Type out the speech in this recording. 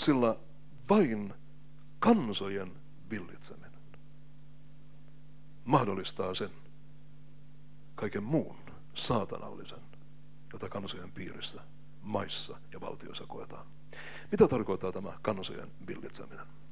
sillä vain kansojen villitseminen mahdollistaa sen kaiken muun saatanallisen, jota kansojen piirissä, maissa ja valtioissa koetaan. Mitä tarkoittaa tämä kansojen villitseminen?